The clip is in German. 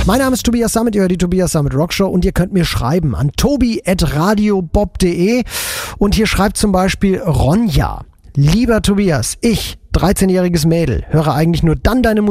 Mein Name ist Tobias Sammet, ihr hört die Tobias Sammet Rockshow und ihr könnt mir schreiben an tobi@radiobob.de und hier schreibt zum Beispiel Ronja: Lieber Tobias, ich, 13-jähriges Mädel, höre eigentlich nur dann deine Musik,